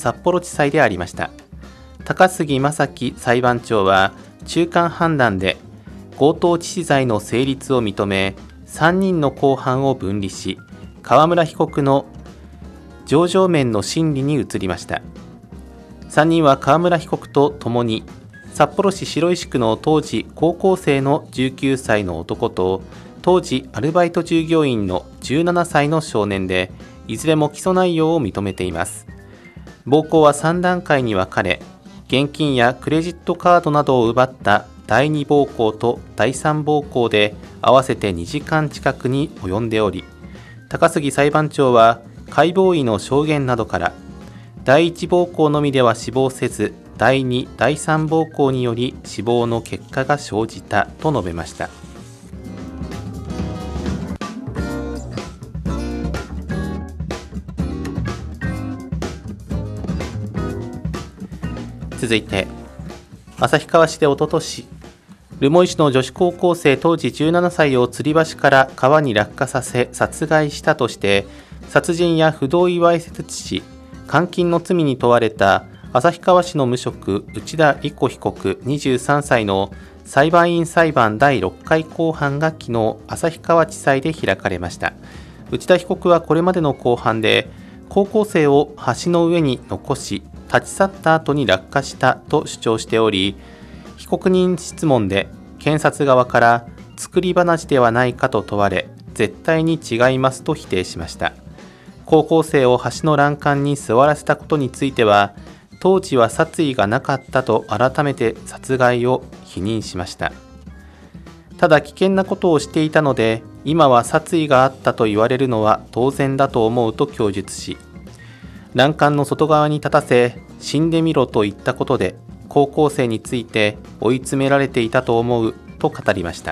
札幌地裁でありました。高杉正樹裁判長は中間判断で強盗致死罪の成立を認め、3人の公判を分離し、川村被告の情状面の審理に移りました。3人は川村被告とともに札幌市白石区の当時高校生の19歳の男と当時アルバイト従業員の17歳の少年で、いずれも起訴内容を認めています。暴行は3段階に分かれ、現金やクレジットカードなどを奪った第2暴行と第3暴行で合わせて2時間近くに及んでおり、高杉裁判長は解剖医の証言などから第1暴行のみでは死亡せず、第2、第3暴行により死亡の結果が生じたと述べました。続いて、旭川市でおととし、留萌市の女子高校生当時17歳を吊り橋から川に落下させ殺害したとして、殺人や不同意わいせつ致死、監禁の罪に問われた旭川市の無職内田理子被告23歳の裁判員裁判第6回公判が昨日旭川地裁で開かれました。内田被告はこれまでの公判で、高校生を橋の上に残し立ち去った後に落下したと主張しており、被告人質問で検察側から作り話ではないかと問われ、絶対に違いますと否定しました。高校生を橋の欄干に座らせたことについては、当時は殺意がなかったと改めて殺害を否認しました。ただ危険なことをしていたので、今は殺意があったと言われるのは当然だと思うと供述し、欄干の外側に立たせ死んでみろと言ったことで高校生について追い詰められていたと思うと語りました。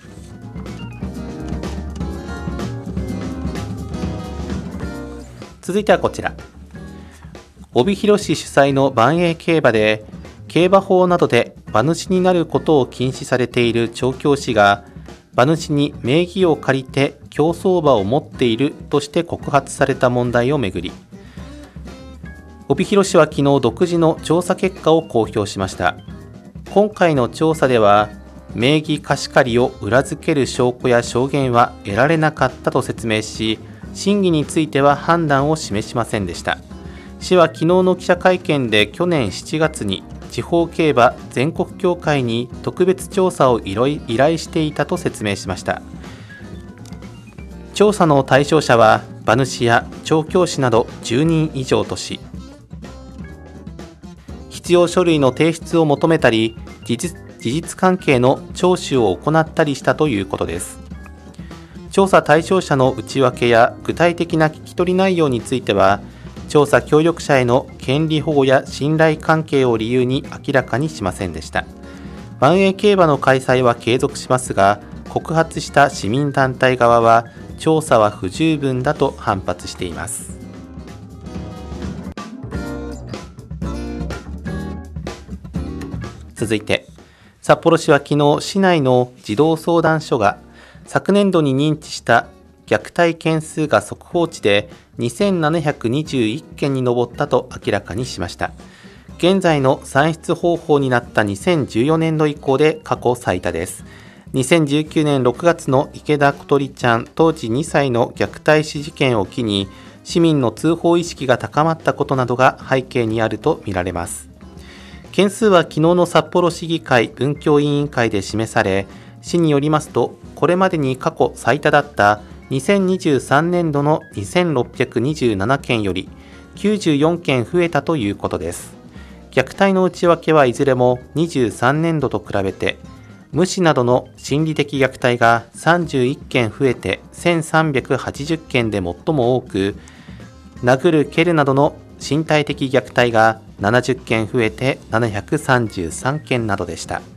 続いてはこちら、帯広市主催の万栄競馬で競馬法などで馬主になることを禁止されている調教師が馬主に名義を借りて競走馬を持っているとして告発された問題をめぐり、帯広市は昨日独自の調査結果を公表しました。今回の調査では、名義貸し借りを裏付ける証拠や証言は得られなかったと説明し、真偽については判断を示しませんでした。市は昨日の記者会見で去年7月に地方競馬全国協会に特別調査を依頼していたと説明しました。調査の対象者は馬主や調教師など10人以上とし、必要書類の提出を求めたり、事実関係の聴取を行ったりしたということです。調査対象者の内訳や具体的な聞き取り内容については、調査協力者への権利保護や信頼関係を理由に明らかにしませんでした。万栄競馬の開催は継続しますが、告発した市民団体側は調査は不十分だと反発しています。続いて、札幌市は昨日市内の児童相談所が昨年度に認知した虐待件数が速報値で2721件に上ったと明らかにしました。現在の算出方法になった2014年度以降で過去最多です。2019年6月の池田小鳥ちゃん当時2歳の虐待死事件を機に、市民の通報意識が高まったことなどが背景にあるとみられます。件数は昨日の札幌市議会文教委員会で示され、市によりますと、これまでに過去最多だった2023年度の2627件より94件増えたということです。虐待の内訳はいずれも23年度と比べて、無視などの心理的虐待が31件増えて1380件で最も多く、殴る蹴るなどの身体的虐待が70件増えて733件などでした。